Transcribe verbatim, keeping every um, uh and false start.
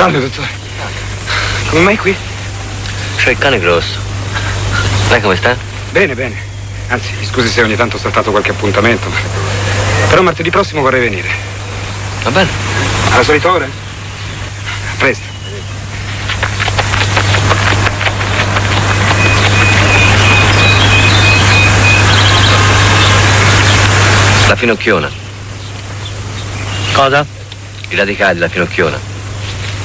Salve, dottore. Come mai qui? C'è il cane grosso. Lei come sta? Bene, bene. Anzi, mi scusi se ogni tanto ho saltato qualche appuntamento. Però martedì prossimo vorrei venire. Va bene. Alla solita ora? A presto. La finocchiona. Cosa? I radicali della finocchiona.